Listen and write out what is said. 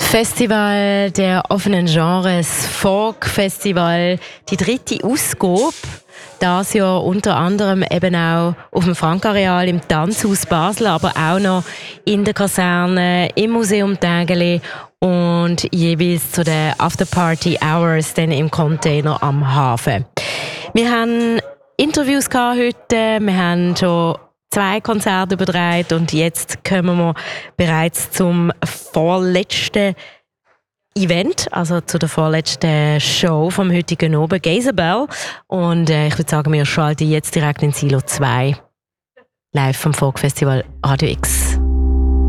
Festival der offenen Genres, Folk Festival, die 3. Ausgabe. Das Jahr unter anderem eben auch auf dem Frankareal im Tanzhaus Basel, aber auch noch in der Kaserne, im Museum Tägeli und jeweils zu den Afterparty Hours dann im Container am Hafen. Wir haben Interviews heute, wir haben schon 2 Konzerte übertragen und jetzt kommen wir bereits zum vorletzten Event, also zu der vorletzten Show vom heutigen Abend, Gazebel. Und ich würde sagen, wir schalten jetzt direkt in Silo 2 live vom Folk Festival Radio X.